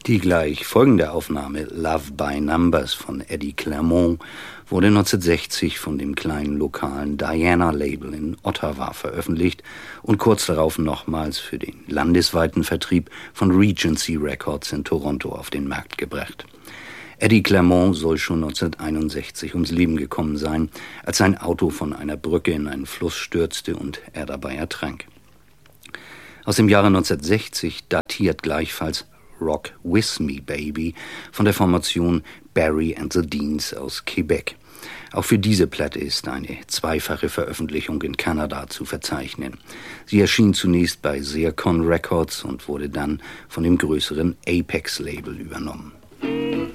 Die gleich folgende Aufnahme Love by Numbers von Eddie Clermont wurde 1960 von dem kleinen lokalen Diana-Label in Ottawa veröffentlicht und kurz darauf nochmals für den landesweiten Vertrieb von Regency Records in Toronto auf den Markt gebracht. Eddie Clermont soll schon 1961 ums Leben gekommen sein, als sein Auto von einer Brücke in einen Fluss stürzte und er dabei ertrank. Aus dem Jahre 1960 datiert gleichfalls Rock With Me Baby von der Formation Barry and the Deans aus Quebec. Auch für diese Platte ist eine zweifache Veröffentlichung in Kanada zu verzeichnen. Sie erschien zunächst bei Zircon Records und wurde dann von dem größeren Apex Label übernommen.